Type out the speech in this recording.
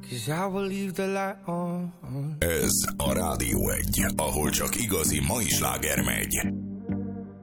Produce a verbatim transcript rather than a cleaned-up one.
'cause I will leave the light on. Ez a Rádió egy, ahol csak igazi mai sláger megy.